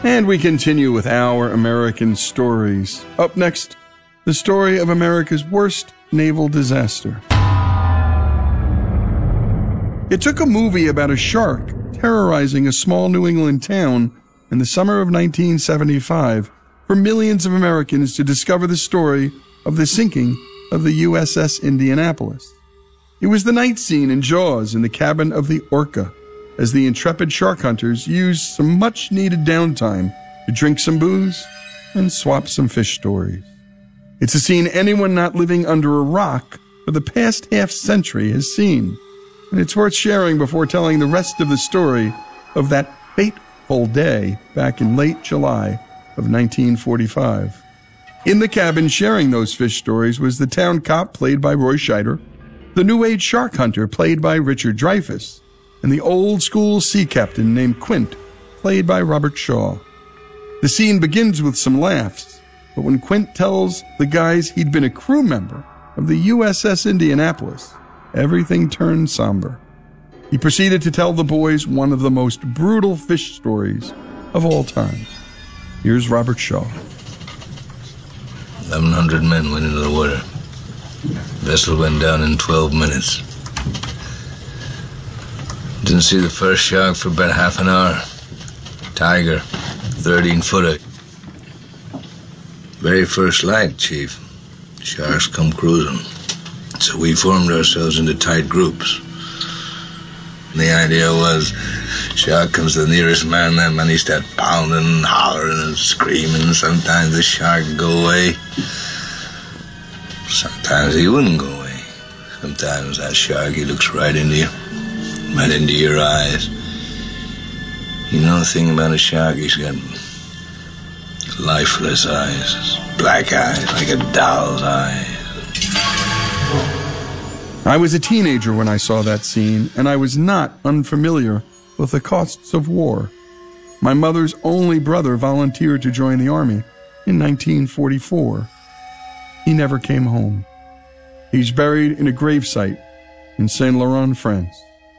And we continue with our American stories. Up next, the story of America's worst naval disaster. It took a movie about a shark terrorizing a small New England town in the summer of 1975 for millions of Americans to discover the story of the sinking of the USS Indianapolis. It was the night scene in Jaws in the cabin of the Orca, as the intrepid shark hunters used some much-needed downtime to drink some booze and swap some fish stories. It's a scene anyone not living under a rock for the past half-century has seen, and it's worth sharing before telling the rest of the story of that fateful day back in late July of 1945. In the cabin sharing those fish stories was the town cop played by Roy Scheider, the New Age shark hunter played by Richard Dreyfuss, and the old-school sea captain named Quint, played by Robert Shaw. The scene begins with some laughs, but when Quint tells the guys he'd been a crew member of the USS Indianapolis, everything turned somber. He proceeded to tell the boys one of the most brutal fish stories of all time. Here's Robert Shaw. 1,100 men went into the water. Vessel went down in 12 minutes. Didn't see the first shark for about half an hour. Tiger, 13-footer. Very first light, Chief. Sharks come cruising. So we formed ourselves into tight groups. And the idea was, shark comes to the nearest man, that man he start pounding and hollering and screaming. Sometimes the shark would go away. Sometimes he wouldn't go away. Sometimes that shark, he looks right into you. Right into your eyes. You know the thing about a shark, he's got lifeless eyes, black eyes, like a doll's eyes. I was a teenager when I saw that scene, and I was not unfamiliar with the costs of war. My mother's only brother volunteered to join the Army in 1944. He never came home. He's buried in a gravesite in Saint Laurent, France.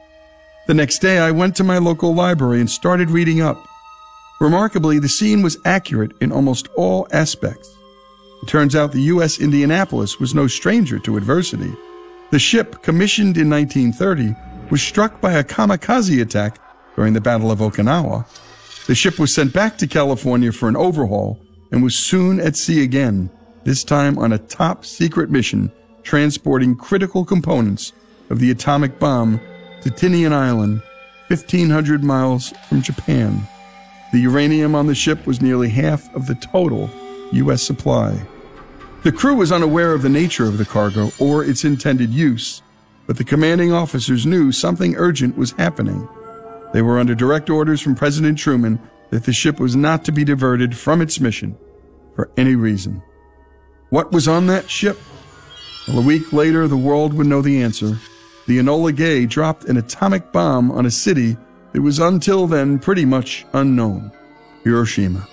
The next day, I went to my local library and started reading up. Remarkably, the scene was accurate in almost all aspects. It turns out the U.S. Indianapolis was no stranger to adversity. The ship, commissioned in 1930, was struck by a kamikaze attack during the Battle of Okinawa. The ship was sent back to California for an overhaul and was soon at sea again, this time on a top-secret mission transporting critical components of the atomic bomb to Tinian Island, 1,500 miles from Japan. The uranium on the ship was nearly half of the total U.S. supply. The crew was unaware of the nature of the cargo or its intended use, but the commanding officers knew something urgent was happening. They were under direct orders from President Truman that the ship was not to be diverted from its mission for any reason. What was on that ship? Well, a week later, the world would know the answer. The Enola Gay dropped an atomic bomb on a city that was until then pretty much unknown, Hiroshima.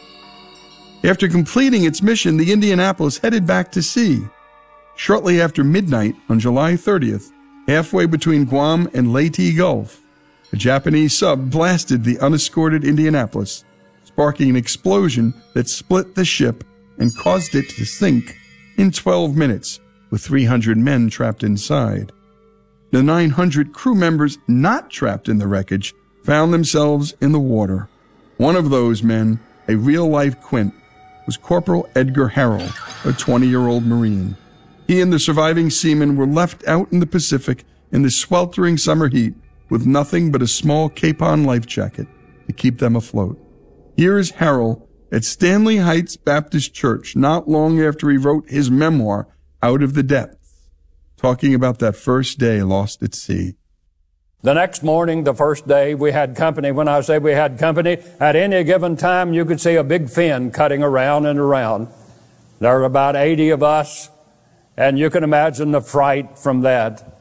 After completing its mission, the Indianapolis headed back to sea. Shortly after midnight on July 30th, halfway between Guam and Leyte Gulf, a Japanese sub blasted the unescorted Indianapolis, sparking an explosion that split the ship and caused it to sink in 12 minutes, with 300 men trapped inside. The 900 crew members not trapped in the wreckage found themselves in the water. One of those men, a real-life Quint, was Corporal Edgar Harrell, a 20-year-old Marine. He and the surviving seamen were left out in the Pacific in the sweltering summer heat with nothing but a small Capon life jacket to keep them afloat. Here is Harrell at Stanley Heights Baptist Church not long after he wrote his memoir, Out of the Depths, talking about that first day lost at sea. The next morning, the first day, we had company. When I say we had company, at any given time, you could see a big fin cutting around and around. There were about 80 of us, and you can imagine the fright from that.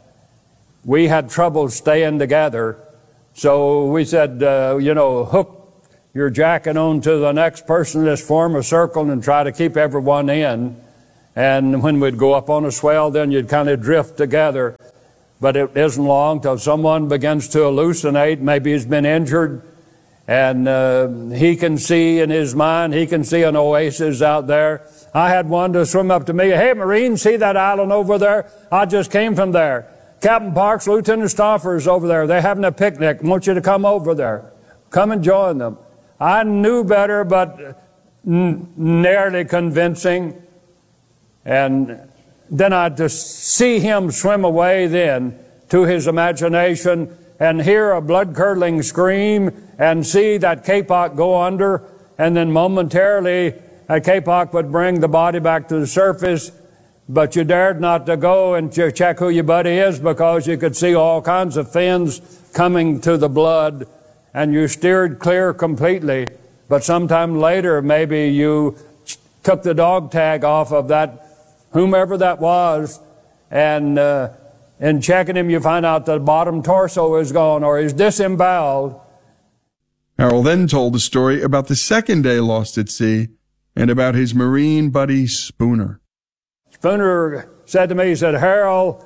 We had trouble staying together, so we said, hook your jacket onto the next person, just form a circle and try to keep everyone in. And when we'd go up on a swell, then you'd kind of drift together. But it isn't long till someone begins to hallucinate, maybe he's been injured, And he can see in his mind, he can see an oasis out there. I had one to swim up to me. Hey, Marine, see that island over there? I just came from there. Captain Parks, Lieutenant Stauffer's over there. They're having a picnic. I want you to come over there. Come and join them. I knew better, but nearly convincing. And then I'd just see him swim away then to his imagination and hear a blood-curdling scream and see that Kapok go under, and then momentarily that Kapok would bring the body back to the surface, but you dared not to go and check who your buddy is because you could see all kinds of fins coming to the blood, and you steered clear completely. But sometime later, maybe you took the dog tag off of that, whomever that was, and in checking him, you find out the bottom torso is gone or is disemboweled. Harold then told the story about the second day lost at sea and about his Marine buddy Spooner. Spooner said to me, he said, Harold,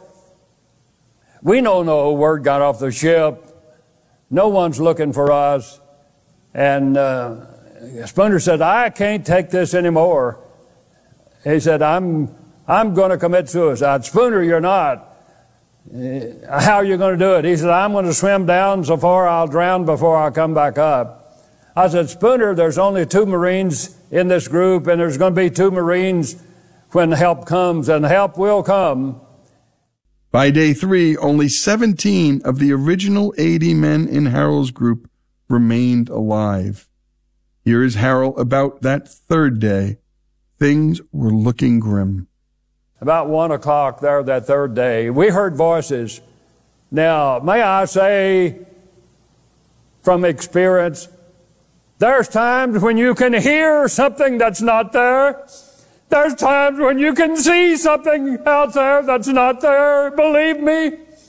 we don't know word got off the ship. No one's looking for us. And Spooner said, I can't take this anymore. He said, I'm going to commit suicide. Spooner, you're not. How are you going to do it? He said, I'm going to swim down so far I'll drown before I come back up. I said, Spooner, there's only 2 Marines in this group, and there's going to be 2 Marines when help comes, and help will come. By day 3, only 17 of the original 80 men in Harold's group remained alive. Here is Harold about that third day. Things were looking grim. About 1 o'clock there that third day, we heard voices. Now, may I say from experience, there's times when you can hear something that's not there. There's times when you can see something out there that's not there. Believe me.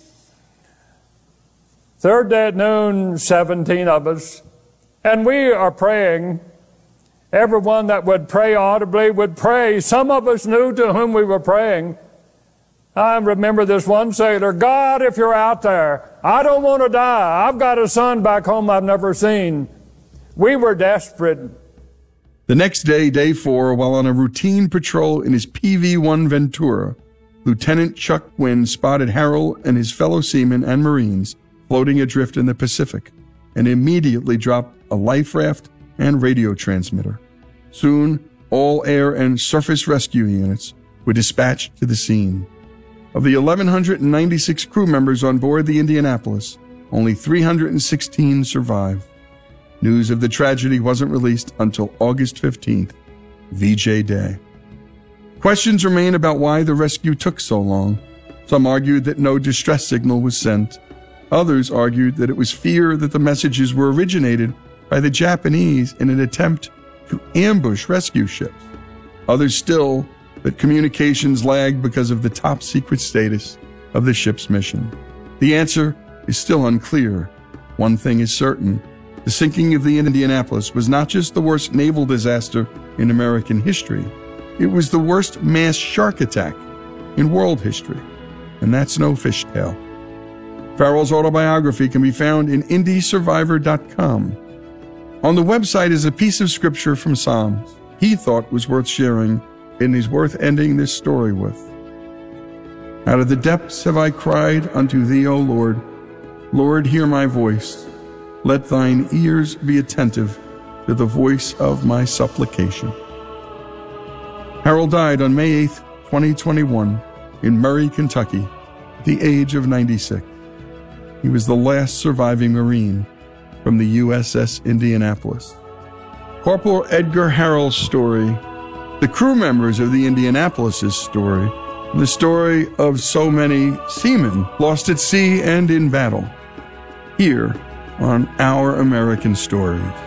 Third day at noon, 17 of us, and we are praying. Everyone that would pray audibly would pray. Some of us knew to whom we were praying. I remember this one sailor, God, if you're out there, I don't want to die. I've got a son back home I've never seen. We were desperate. The next day, day 4, while on a routine patrol in his PV-1 Ventura, Lieutenant Chuck Gwynn spotted Harold and his fellow seamen and Marines floating adrift in the Pacific and immediately dropped a life raft and radio transmitter. Soon, all air and surface rescue units were dispatched to the scene. Of the 1,196 crew members on board the Indianapolis, only 316 survived. News of the tragedy wasn't released until August 15th, VJ Day. Questions remain about why the rescue took so long. Some argued that no distress signal was sent. Others argued that it was fear that the messages were originated by the Japanese in an attempt to ambush rescue ships. Others still that communications lagged because of the top-secret status of the ship's mission. The answer is still unclear. One thing is certain. The sinking of the Indianapolis was not just the worst naval disaster in American history. It was the worst mass shark attack in world history. And that's no fishtail. Farrell's autobiography can be found in IndySurvivor.com. On the website is a piece of scripture from Psalms he thought was worth sharing and is worth ending this story with. Out of the depths have I cried unto thee, O Lord. Lord, hear my voice. Let thine ears be attentive to the voice of my supplication. Harold died on May 8, 2021, in Murray, Kentucky, at the age of 96. He was the last surviving Marine from the USS Indianapolis. Corporal Edgar Harrell's story, the crew members of the Indianapolis' story, and the story of so many seamen lost at sea and in battle, here on Our American Stories.